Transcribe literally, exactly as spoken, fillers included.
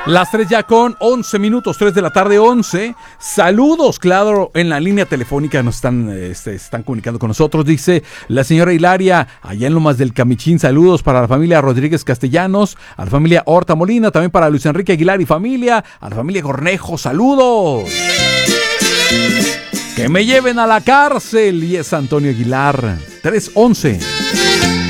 Las tres ya con once minutos, tres de la tarde, once. Saludos, claro, en la línea telefónica nos están, este, están comunicando con nosotros. Dice la señora Hilaria, allá en Lomas del Camichín, saludos para la familia Rodríguez Castellanos, a la familia Horta Molina, también para Luis Enrique Aguilar y familia, a la familia Cornejo, saludos. Que me lleven a la cárcel, y es Antonio Aguilar, tres once.